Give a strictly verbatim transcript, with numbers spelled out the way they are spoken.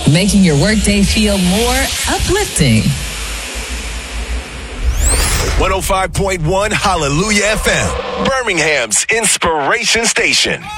making your workday feel more uplifting. one oh five point one Hallelujah F M, Birmingham's inspiration station.